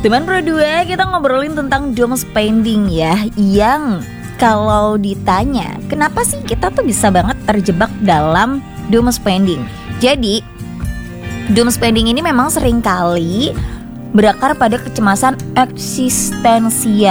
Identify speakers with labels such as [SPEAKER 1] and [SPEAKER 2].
[SPEAKER 1] Teman Pro 2, kita ngobrolin tentang doom spending ya. Yang kalau ditanya kenapa sih kita tuh bisa banget terjebak dalam doom spending. Jadi doom spending ini memang seringkali berakar pada kecemasan eksistensial